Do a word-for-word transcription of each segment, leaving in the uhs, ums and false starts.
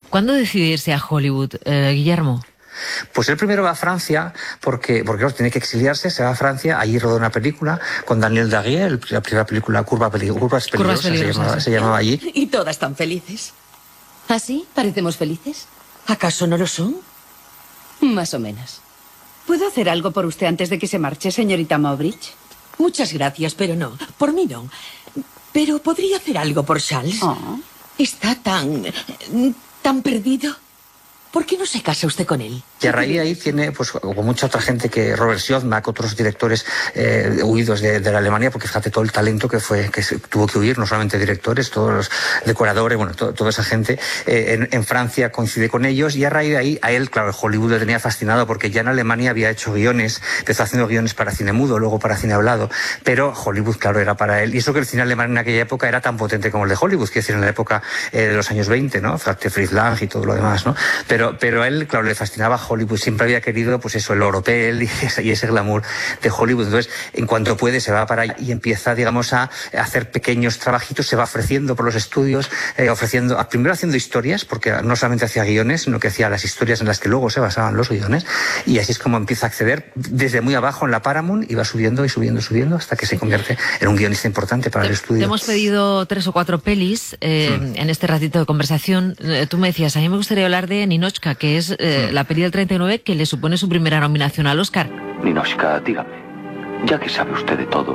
¿Cuándo decide irse a Hollywood, eh, Guillermo? Pues él primero va a Francia porque, porque claro, tiene que exiliarse, se va a Francia, allí rodó una película con Daniel Daguerre, la primera película Curva Peli Curvas Peligrosas, se llamaba, se llamaba allí. Y todas tan felices. ¿Así? ¿Parecemos felices? ¿Acaso no lo son? Más o menos. ¿Puedo hacer algo por usted antes de que se marche, señorita Mowbridge? Muchas gracias, pero no. Por mí no. Pero ¿podría hacer algo por Charles? Oh. Está tan... tan perdido. ¿Por qué no se casa usted con él? Y a raíz de ahí tiene, pues, como mucha otra gente, que Robert Siodmak, otros directores eh, huidos de, de la Alemania, porque fíjate todo el talento que fue, que se, tuvo que huir, no solamente directores, todos los decoradores, bueno, to, toda esa gente, eh, en, en Francia coincide con ellos, y a raíz de ahí, a él, claro, Hollywood le tenía fascinado, porque ya en Alemania había hecho guiones, empezó haciendo guiones para cine mudo, luego para cine hablado, pero Hollywood, claro, era para él, y eso que el cine alemán en aquella época era tan potente como el de Hollywood, quiero decir, en la época eh, de los años veinte, ¿no? Fritz Lang y todo lo demás, ¿no? Pero Pero, pero a él, claro, le fascinaba Hollywood, siempre había querido, pues eso, el oropel y ese, y ese glamour de Hollywood. Entonces, en cuanto puede, se va para allá y empieza, digamos, a hacer pequeños trabajitos, se va ofreciendo por los estudios, eh, ofreciendo, primero haciendo historias, porque no solamente hacía guiones, sino que hacía las historias en las que luego se basaban los guiones, y así es como empieza a acceder desde muy abajo en la Paramount, y va subiendo y subiendo y subiendo hasta que se convierte en un guionista importante para te, el estudio. Te hemos pedido tres o cuatro pelis eh, hmm. en este ratito de conversación. Eh, tú me decías, a mí me gustaría hablar de Ninotchka, que es eh, hmm. la peli del treinta y nueve que le supone su primera nominación al Oscar. Ninotchka, dígame, ya que sabe usted de todo,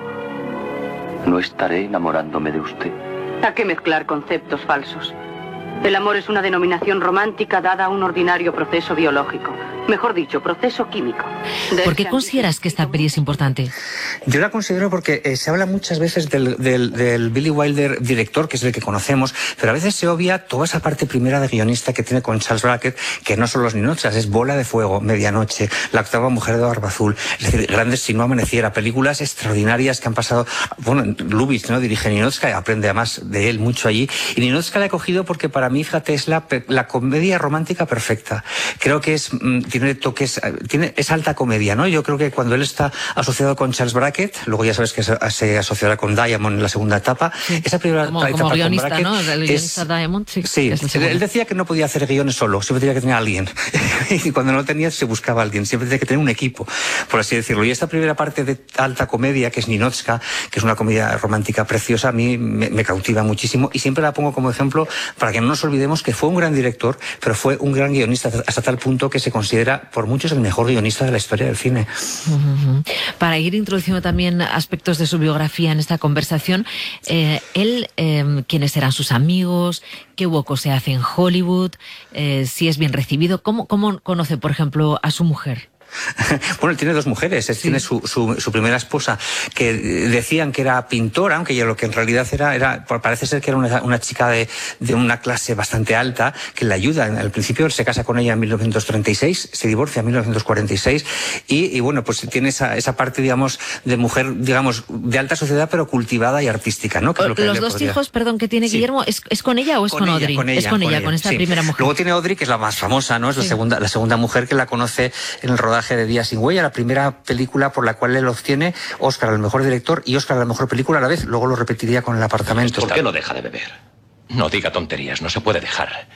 ¿no estaré enamorándome de usted? ¿A qué mezclar conceptos falsos? El amor es una denominación romántica dada a un ordinario proceso biológico. Mejor dicho, proceso químico. ¿Por qué consideras que esta peli es importante? Yo la considero porque eh, se habla muchas veces del, del, del Billy Wilder director, que es el que conocemos, pero a veces se obvia toda esa parte primera de guionista que tiene con Charles Brackett, que no son los Ninotchkas, es Bola de Fuego, Medianoche, La octava mujer de Barba Azul, es decir, Grandes si no amaneciera, películas extraordinarias que han pasado. Bueno, Lubitsch, ¿no?, dirige Ninotchka, aprende además de él mucho allí, y Ninotchka la he cogido porque para mí, fíjate, es la, la comedia romántica perfecta. Creo que es... tiene toques, tiene, es alta comedia, ¿no? Yo creo que cuando él está asociado con Charles Brackett, luego ya sabes que se, se asociará con Diamond en la segunda etapa, sí. esa primera como, etapa como guionista, con Brackett, ¿no? El guionista es, Diamond, sí. Sí, es él decía que no podía hacer guiones solo, siempre tenía que tener a alguien. Y cuando no tenía, se buscaba a alguien, siempre tenía que tener un equipo, por así decirlo. Y esta primera parte de alta comedia, que es Ninotchka, que es una comedia romántica preciosa, a mí me, me cautiva muchísimo, y siempre la pongo como ejemplo para que no nos olvidemos que fue un gran director, pero fue un gran guionista, hasta tal punto que se considera por muchos el mejor guionista de la historia del cine. Uh-huh. Para ir introduciendo también aspectos de su biografía en esta conversación, eh, él, eh, quiénes eran sus amigos, qué hueco se hace en Hollywood, eh, si es bien recibido, ¿cómo, cómo conoce, por ejemplo, a su mujer? Bueno, él tiene dos mujeres. Él sí. tiene su, su, su primera esposa, que decían que era pintora, aunque lo que en realidad era, era parece ser que era una, una chica de, de una clase bastante alta, que le ayuda. Al principio él se casa con ella en mil novecientos treinta y seis, se divorcia en mil novecientos cuarenta y seis, y, y bueno, pues tiene esa, esa parte, digamos, de mujer, digamos, de alta sociedad, pero cultivada y artística, ¿no? Que es lo que Los dos podría... hijos, perdón, que tiene sí. Guillermo, ¿es, ¿es con ella o es con, con Audrey? Con ella, es con, con ella, ella, con esta sí. primera mujer. Luego tiene Audrey, que es la más famosa, ¿no? Es sí. la segunda, la segunda mujer que la conoce en el rodaje de Días sin huella, la primera película por la cual él obtiene Oscar al mejor director y Oscar a la mejor película a la vez. Luego lo repetiría con El apartamento. ¿Por qué no deja de beber? No diga tonterías, no se puede dejar.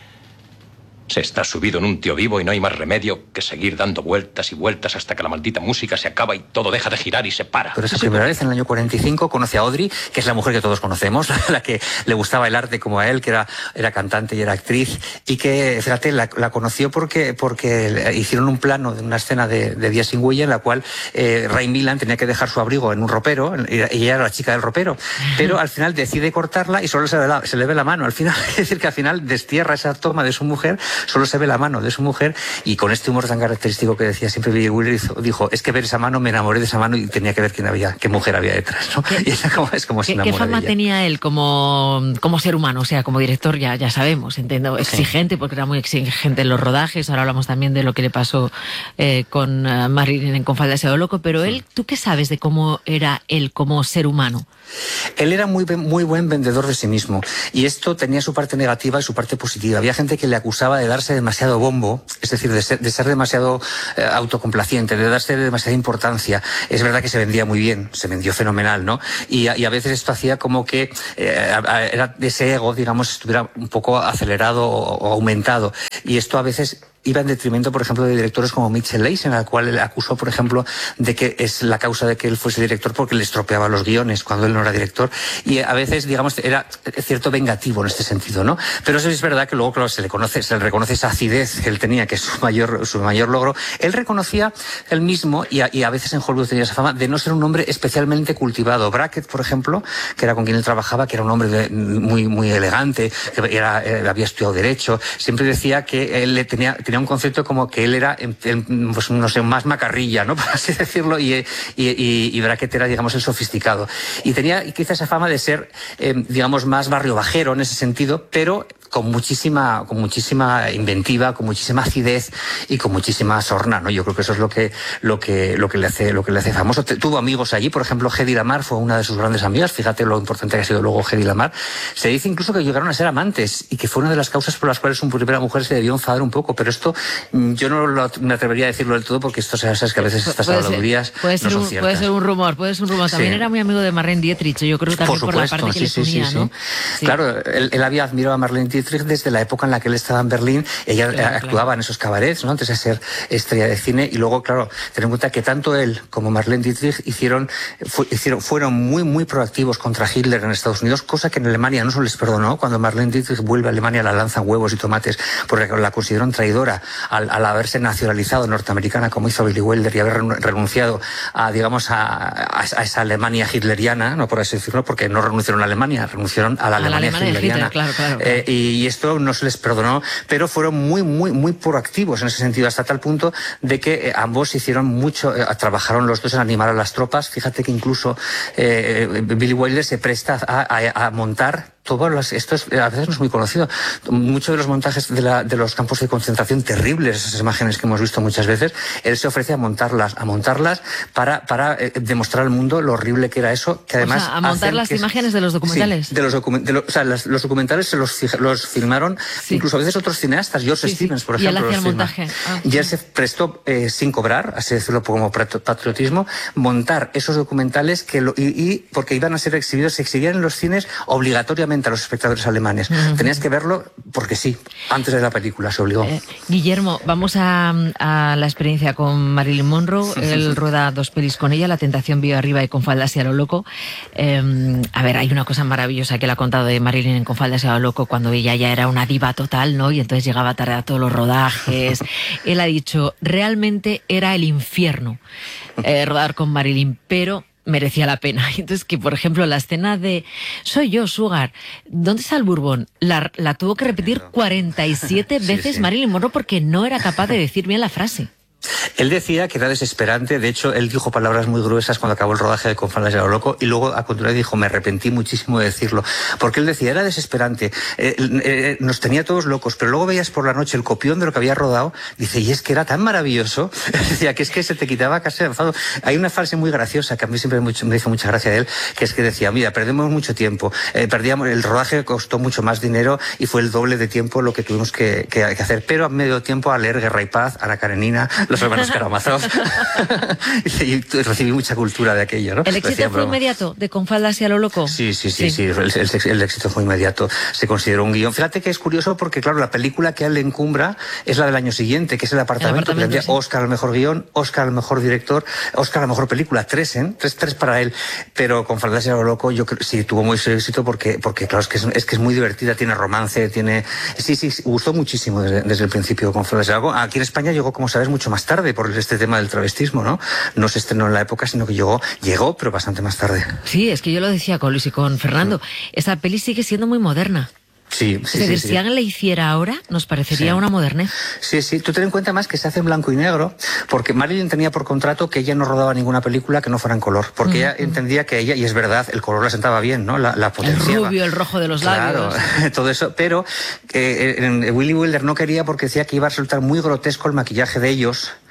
Se está subido en un tío vivo y no hay más remedio que seguir dando vueltas y vueltas hasta que la maldita música se acaba y todo deja de girar y se para. Pero esa primera vez, en el año cuarenta y cinco, conoce a Audrey, que es la mujer que todos conocemos, la que le gustaba el arte como a él, que era, era cantante y era actriz, y que, fíjate, la, la conoció porque, porque hicieron un plano de una escena de, de Días sin huella en la cual eh, Ray Milland tenía que dejar su abrigo en un ropero, y ella era la chica del ropero, pero al final decide cortarla y solo se le, da, se le ve la mano. Al final, es decir, que al final destierra esa toma de su mujer, solo se ve la mano de su mujer, y con este humor tan característico que decía siempre Billy Wilder, dijo, es que ver esa mano, me enamoré de esa mano y tenía que ver quién había, qué mujer había detrás, ¿no? Y es como, es como se enamora ¿Qué fama tenía él como, como ser humano? O sea, como director ya, ya sabemos, entiendo, exigente, porque era muy exigente en los rodajes. Ahora hablamos también de lo que le pasó eh, con uh, Marilyn en Con falda de Seo loco, pero él, ¿tú qué sabes de cómo era él como ser humano? Él era muy, muy buen vendedor de sí mismo, y esto tenía su parte negativa y su parte positiva. Había gente que le acusaba de darse demasiado bombo, es decir, de ser, de ser demasiado eh, autocomplaciente, de darse demasiada importancia. Es verdad que se vendía muy bien, se vendió fenomenal, ¿no? Y a, y a veces esto hacía como que eh, era ese ego, digamos, estuviera un poco acelerado o, o aumentado. Y esto a veces iba en detrimento, por ejemplo, de directores como Mitchell Eisen, al cual él acusó, por ejemplo, de que es la causa de que él fuese director porque le estropeaba los guiones cuando él no era director. Y a veces, digamos, era cierto vengativo en este sentido, ¿no? Pero eso es verdad que luego, claro, se le conoce, se le reconoce esa acidez que él tenía, que es su mayor, su mayor logro. Él reconocía él mismo, y a, y a veces en Hollywood tenía esa fama, de no ser un hombre especialmente cultivado. Brackett, por ejemplo, que era con quien él trabajaba, que era un hombre de, muy, muy elegante, que era, era, había estudiado Derecho, siempre decía que él le tenía, tenía un concepto como que él era, pues, no sé, más macarrilla, ¿no? Por así decirlo, y, y, y, y Brackett era, digamos, el sofisticado. Y tenía quizá esa fama de ser, eh, digamos, más barrio bajero en ese sentido, pero con muchísima, con muchísima inventiva, con muchísima acidez y con muchísima sorna, ¿no? Yo creo que eso es lo que, lo que, lo que le hace, lo que le hace famoso. Tuvo amigos allí, por ejemplo, Hedy Lamarr fue una de sus grandes amigas. Fíjate lo importante que ha sido luego Hedy Lamarr. Se dice incluso que llegaron a ser amantes y que fue una de las causas por las cuales su primera mujer se debió enfadar un poco. Pero esto, yo no lo, me atrevería a decirlo del todo porque esto, sabes que a veces estas habladurías puede ser, no son un, ciertas. Puede ser un rumor, puede ser un rumor. También sí. Era muy amigo de Marlene Dietrich, yo creo que también por, supuesto, por la parte que sí, les unía, sí, sí, ¿no? Sí. Claro, él, él había admirado a Marlene Dietrich desde la época en la que él estaba en Berlín. Ella claro, actuaba claro. en esos cabarets, ¿no? Antes de ser estrella de cine. Y luego, claro, ten en cuenta que tanto él como Marlene Dietrich hicieron, fu hicieron, fueron muy, muy proactivos contra Hitler en Estados Unidos, cosa que en Alemania no se les perdonó. Cuando Marlene Dietrich vuelve a Alemania la lanzan huevos y tomates porque la consideraron traidora al, al haberse nacionalizado norteamericana como hizo Billy Wilder y haber renunciado a, digamos, a, a, a esa Alemania hitleriana, no por así decirlo, porque no renunciaron a Alemania, renunciaron a la a Alemania, la Alemania hitleriana. Hitler, claro, claro, claro. Eh, y, y esto no se les perdonó, pero fueron muy, muy, muy proactivos en ese sentido, hasta tal punto de que eh, ambos hicieron mucho, eh, trabajaron los dos en animar a las tropas. Fíjate que incluso eh, Billy Wilder se presta a, a, a montar todos los, esto es, a veces no es muy conocido, muchos de los montajes de, la, de los campos de concentración terribles, esas imágenes que hemos visto muchas veces, él se ofrece a montarlas, a montarlas para, para eh, demostrar al mundo lo horrible que era eso, que además... O sea, a montar las imágenes de los documentales. Sí, de los, docu de lo, o sea, las, los documentales se los, los filmaron, sí. incluso a veces otros cineastas, George sí, Stevens, por sí. ejemplo. Y él hacía el montaje. Ah, y él se prestó, eh, sin cobrar, así decirlo como patriotismo, montar esos documentales que lo, y, y porque iban a ser exhibidos, se exhibían en los cines obligatoriamente a los espectadores alemanes. Uh-huh. Tenías que verlo porque sí, antes de la película se obligó. Eh, Guillermo, vamos a, a la experiencia con Marilyn Monroe. Él rueda dos pelis con ella, La tentación vive arriba y Con faldas y a lo loco. Eh, a ver, hay una cosa maravillosa que él ha contado de Marilyn en Con faldas y a lo loco, cuando ella ya era una diva total, ¿no? Y entonces llegaba tarde a todos los rodajes. Él ha dicho, realmente era el infierno eh, rodar con Marilyn, pero merecía la pena. Entonces, que por ejemplo, la escena de Soy yo, Sugar, ¿dónde está el Bourbon? La, la tuvo que repetir cuarenta y siete veces sí, sí. Marilyn Monroe porque no era capaz de decir bien la frase. Él decía que era desesperante, de hecho él dijo palabras muy gruesas cuando acabó el rodaje de Con faldas y a lo loco, y luego a continuación dijo, me arrepentí muchísimo de decirlo, porque él decía, era desesperante, eh, eh, nos tenía todos locos, pero luego veías por la noche el copión de lo que había rodado, dice, y es que era tan maravilloso, decía que es que se te quitaba casi el enfado. Hay una frase muy graciosa que a mí siempre me hizo mucha gracia de él, que es que decía, mira, perdemos mucho tiempo, eh, perdíamos, el rodaje costó mucho más dinero y fue el doble de tiempo lo que tuvimos que, que, que hacer, pero a medio tiempo a leer Guerra y Paz, Ana Karenina, los hermanos Karamazov, y recibí mucha cultura de aquello, ¿no? ¿El éxito fue inmediato de Con faldas y a lo loco? Sí, sí, sí, sí, sí. El, el, el éxito fue inmediato, se consideró un guión. Fíjate que es curioso porque, claro, la película que a él le encumbra es la del año siguiente, que es El apartamento, el apartamento que tendría sí. Oscar al mejor guión, Oscar al mejor director, Oscar a la mejor película, tres, ¿eh? Tres, tres para él, pero Con faldas y a lo loco yo creo sí tuvo mucho éxito porque, porque claro, es que es, es que es muy divertida, tiene romance, tiene... Sí, sí, gustó muchísimo desde, desde el principio Con faldas y a lo loco. Aquí en España llegó, como sabes, mucho más tarde por este tema del travestismo, ¿no? No se estrenó en la época, sino que llegó, llegó, pero bastante más tarde. Sí, es que yo lo decía con Luis y con Fernando. Sí. Esa peli sigue siendo muy moderna. Sí, sí, es decir, sí, si alguien sí. la hiciera ahora, nos parecería sí. una modernez. Sí, sí. Tú ten en cuenta más que se hace en blanco y negro, porque Marilyn tenía por contrato que ella no rodaba ninguna película que no fuera en color, porque uh-huh. ella entendía que ella, y es verdad, el color la sentaba bien, ¿no? La, la potenciaba. El rubio, el rojo de los claro, labios. Claro, todo eso. Pero eh, Willy Wilder no quería porque decía que iba a resultar muy grotesco el maquillaje de ellos,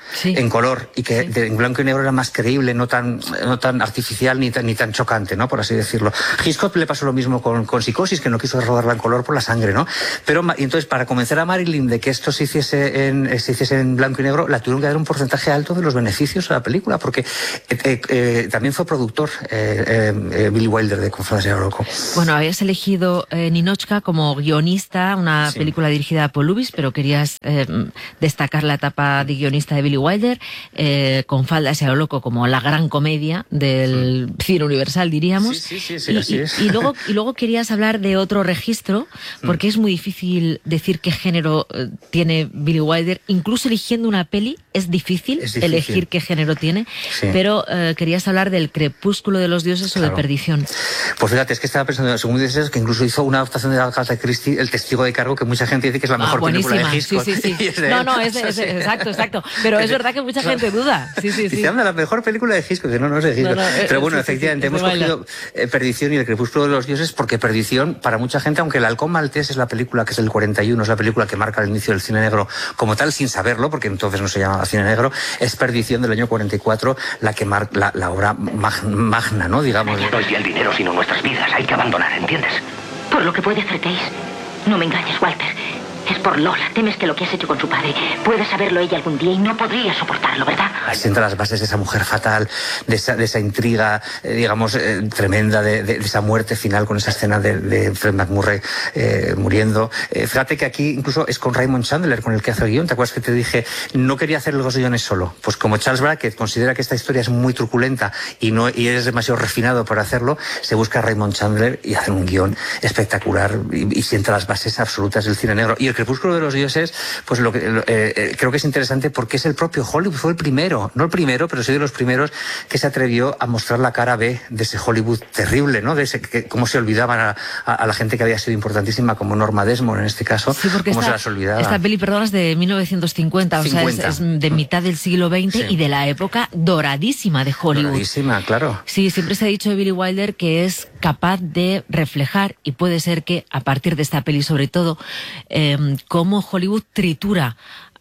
sí. en color, y que sí. de, en blanco y negro era más creíble, no tan, no tan artificial ni tan, ni tan chocante, ¿no? Por así decirlo. Hitchcock le pasó lo mismo con, con Psicosis, que no quiso rodarla en color por la sangre, ¿no? Pero, y entonces, para convencer a Marilyn de que esto se hiciese en, se hiciese en blanco y negro, la tuvieron que dar un porcentaje alto de los beneficios a la película, porque eh, eh, eh, también fue productor eh, eh, Billy Wilder de Con Fantasía de lo Loco. Bueno, habías elegido eh, Ninotchka como guionista, una sí. película dirigida por Lubitsch, pero querías eh, destacar la etapa de guionista de Billy Wilder, eh, Con Falda hacia lo loco como la gran comedia del sí. cine universal, diríamos. Sí, sí, sí, sí y, así es. Y, y, luego, y luego querías hablar de otro registro, porque mm. es muy difícil decir qué género eh, tiene Billy Wilder. Incluso eligiendo una peli es difícil, es difícil. elegir qué género tiene, sí. pero eh, querías hablar del Crepúsculo de los dioses claro. o de Perdición. Pues fíjate, es que estaba pensando, según dices, que incluso hizo una adaptación de Agatha Christie, El testigo de cargo, que mucha gente dice que es la mejor ah, película de Hitchcock. Sí, sí, sí. No, no, es, es, es, exacto, exacto. Pero es verdad que mucha gente duda. Sí, sí, sí. Dice, anda, la mejor película de Hitchcock. No, no es de Hitchcock. No, no, pero bueno, sí, efectivamente, sí, sí, hemos cogido eh, Perdición y El Crepúsculo de los dioses, porque Perdición, para mucha gente, aunque El halcón maltés es la película que es del cuarenta y uno, es la película que marca el inicio del cine negro como tal, sin saberlo, porque entonces no se llamaba cine negro, es Perdición del año cuarenta y cuatro la que marca la, la obra mag, magna, ¿no? Digamos. No es ya el dinero, sino nuestras vidas. Hay que abandonar, ¿entiendes? Por lo que puede hacer Case. No me engañes, Walter. Es por Lola. Temes que lo que has hecho con su padre pueda saberlo ella algún día y no podría soportarlo, ¿verdad? Ahí sienta las bases de esa mujer fatal, de esa, de esa intriga, eh, digamos, eh, tremenda, de, de, de esa muerte final con esa escena de, de Fred McMurray eh, muriendo. Eh, fíjate que aquí incluso es con Raymond Chandler con el que hace el guión. ¿Te acuerdas que te dije? No quería hacer los guiones solo. Pues como Charles Brackett considera que esta historia es muy truculenta y no y es demasiado refinado para hacerlo, se busca a Raymond Chandler y hace un guión espectacular y, y sienta las bases absolutas del cine negro. Y El Crepúsculo de los dioses, pues lo que eh, eh, creo que es interesante porque es el propio Hollywood, fue el primero, no el primero, pero sí de los primeros que se atrevió a mostrar la cara B de ese Hollywood terrible, ¿no? De ese que cómo se olvidaban a, a, a la gente que había sido importantísima, como Norma Desmond en este caso, sí, porque cómo esta, se las olvidaba. Esta peli, perdón, es de mil novecientos cincuenta, cincuenta. O sea, es, es de mitad del siglo veinte sí. y de la época doradísima de Hollywood. Doradísima, claro. Sí, siempre se ha dicho de Billy Wilder que es capaz de reflejar, y puede ser que a partir de esta peli sobre todo, eh, cómo Hollywood tritura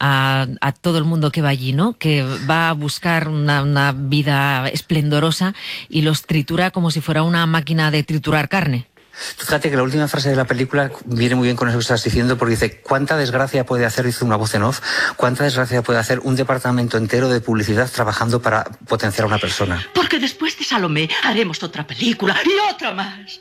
a, a todo el mundo que va allí, ¿no? Que va a buscar una, una vida esplendorosa y los tritura como si fuera una máquina de triturar carne. Fíjate que la última frase de la película viene muy bien con eso que estás diciendo, porque dice, ¿cuánta desgracia puede hacer, dice una voz en off, cuánta desgracia puede hacer un departamento entero de publicidad trabajando para potenciar a una persona? Porque después de Salomé haremos otra película y otra más.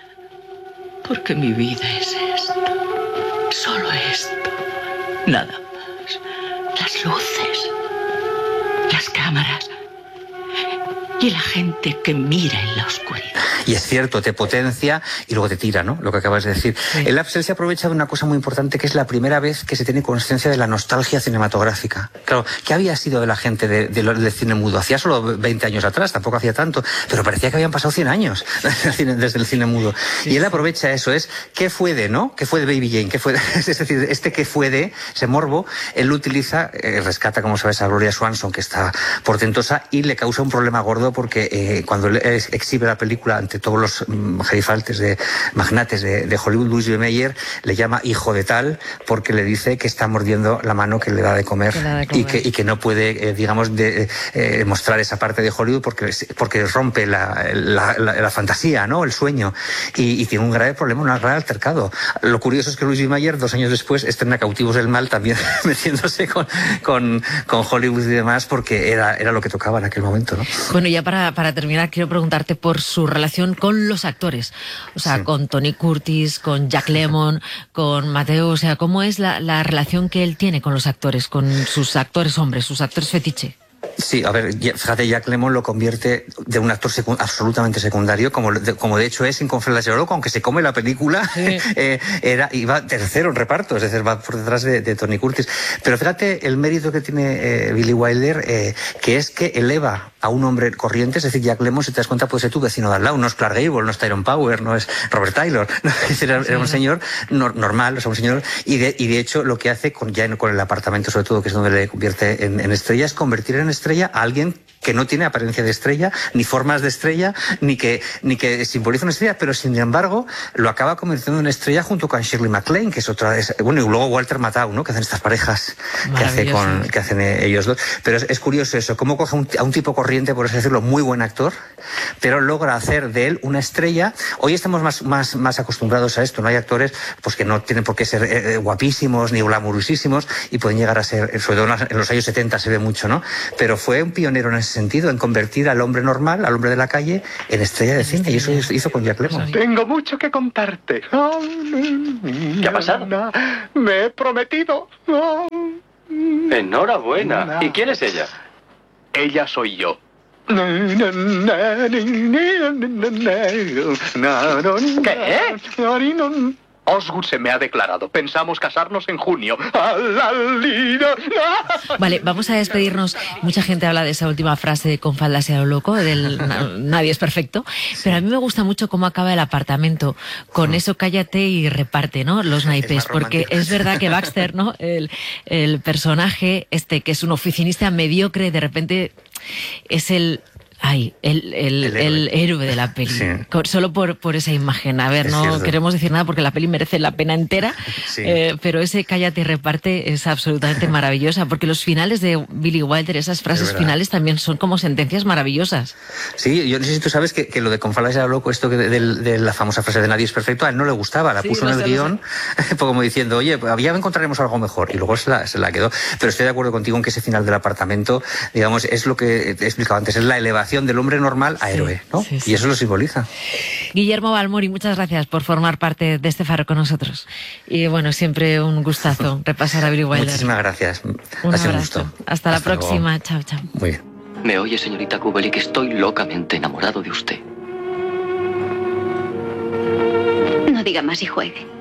Porque mi vida es esto. Solo esto. Nada más. Las luces. Las cámaras. Y la gente que mira en la oscuridad. Y es cierto, te potencia y luego te tira, ¿no? Lo que acabas de decir. Sí. El Apsel se aprovecha de una cosa muy importante, que es la primera vez que se tiene conciencia de la nostalgia cinematográfica. Claro, ¿qué había sido de la gente de, de, de cine mudo? Hacía solo veinte años atrás, tampoco hacía tanto, pero parecía que habían pasado cien años desde el cine mudo. Sí, y él aprovecha eso, es ¿qué fue de, no? ¿Qué fue de Baby Jane? ¿Qué fue de? Es decir, este ¿qué fue de? Ese morbo, él lo utiliza, eh, rescata, como sabes, a Gloria Swanson, que está portentosa, y le causa un problema gordo porque eh, cuando él exhibe la película ante todos los um, gerifaltes de magnates de, de Hollywood, Louis B. Mayer le llama hijo de tal porque le dice que está mordiendo la mano que le da de comer, da de comer. Y, que, y que no puede, eh, digamos, de, eh, mostrar esa parte de Hollywood porque, porque rompe la, la, la, la fantasía, ¿no? El sueño. Y, y tiene un grave problema, un grave altercado. Lo curioso es que Louis B. Mayer, dos años después, estrena Cautivos del Mal, también metiéndose con, con, con Hollywood y demás, porque era, era lo que tocaba en aquel momento, ¿no? Bueno, ya para, para terminar, quiero preguntarte por su relación con los actores, o sea, sí. con Tony Curtis, con Jack Lemmon, con Mateo, o sea, ¿cómo es la, la relación que él tiene con los actores, con sus actores hombres, sus actores fetiche? Sí, a ver, fíjate, Jack Lemmon lo convierte de un actor secu absolutamente secundario, como de, como de hecho es en Con Falda hacia lo loco, aunque se come la película, sí. eh, era, iba tercero en reparto, es decir, va por detrás de, de Tony Curtis. Pero fíjate el mérito que tiene eh, Billy Wilder, eh, que es que eleva a un hombre corriente, es decir, Jack Lemmon, si te das cuenta, puede ser tu vecino de al lado, no es Clark Gable, no es Tyrone Power, no es Robert Taylor, ¿no? era, era un señor no, normal, o sea, un señor, y de, y de hecho lo que hace con, ya con el apartamento, sobre todo, que es donde le convierte en, en estrella, es convertir en estrella estrella a alguien que no tiene apariencia de estrella, ni formas de estrella, ni que, ni que simboliza una estrella, pero sin embargo lo acaba convirtiendo en una estrella junto con Shirley MacLaine, que es otra, es, bueno, y luego Walter Matthau, ¿no? Que hacen estas parejas que, hace con, que hacen ellos dos. Pero es, es curioso eso, cómo coge un, a un tipo corriente, por así decirlo, muy buen actor, pero logra hacer de él una estrella. Hoy estamos más, más, más acostumbrados a esto, ¿no? Hay actores pues que no tienen por qué ser eh, guapísimos ni glamurosísimos y pueden llegar a ser, sobre todo en los años setenta se ve mucho, ¿no? Pero fue un pionero en ese sentido, en convertir al hombre normal, al hombre de la calle, en estrella de cine. Y eso hizo con Jack Lemmon. Tengo mucho que contarte. ¿Qué ha pasado? Me he prometido. Enhorabuena. ¿Y quién es ella? Ella soy yo. ¿Qué? Osgood se me ha declarado. Pensamos casarnos en junio. Vale, vamos a despedirnos. Mucha gente habla de esa última frase de con falda sea lo loco, del nadie es perfecto, pero a mí me gusta mucho cómo acaba el apartamento, con eso cállate y reparte, ¿no? Los naipes, porque es verdad que Baxter, ¿no? El, el personaje este que es un oficinista mediocre, de repente es el... Ay, el, el, el, héroe. el héroe de la peli. Sí. Solo por, por esa imagen. A ver, es no cierto. Queremos decir nada porque la peli merece la pena entera, sí. eh, pero ese cállate y reparte es absolutamente maravillosa, porque los finales de Billy Wilder, esas frases finales también son como sentencias maravillosas. Sí, yo no sé si tú sabes que, que lo de con falda sea loco, esto de, de, de la famosa frase de nadie es perfecto, a él no le gustaba, la sí, puso en el sé, guión, como diciendo, oye, ya encontraremos algo mejor, y luego se la, se la quedó. Pero estoy de acuerdo contigo en que ese final del apartamento, digamos, es lo que he explicado antes, es la elevación del hombre normal a héroe, ¿no? Sí, sí. Y eso lo simboliza. Guillermo Balmori, muchas gracias por formar parte de este faro con nosotros. Y bueno, siempre un gustazo repasar a Billy Wilder. Muchísimas gracias. Un ha sido un gusto. Hasta, Hasta la próxima. Luego. Chao, chao. Muy bien. Me oye, señorita Kubelik, que estoy locamente enamorado de usted. No diga más y juegue.